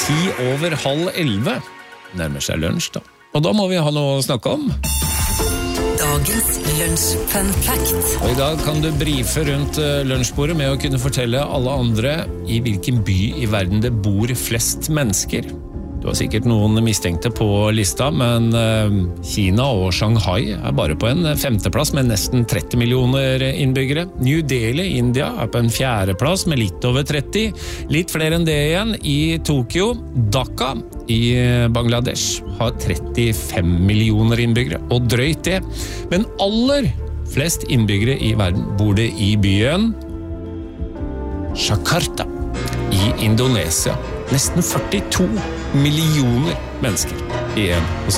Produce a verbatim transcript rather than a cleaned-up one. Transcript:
ti over halv elleve. Nærmer seg lunsj da. Og da må vi ha noe å snakke om. Dagens lunsj fun fact. Og i dag kan du brife rundt lunsjbordet med å kunne fortelle alle andre i hvilken by i verden det bor flest mennesker. Du har sikkert noen mistenkte på lista, men Kina og Shanghai er bare på en femteplass med nesten tretti millioner innbyggere. New Delhi, India, er på en fjerdeplass med litt over tretti. Litt flere enn det igjen i Tokyo. Dhaka i Bangladesh har trettifem millioner innbyggere, og drøyt det. Men aller flest innbyggere i verden bor det i byen Jakarta i Indonesia. Nesten førtito millioner mennesker i en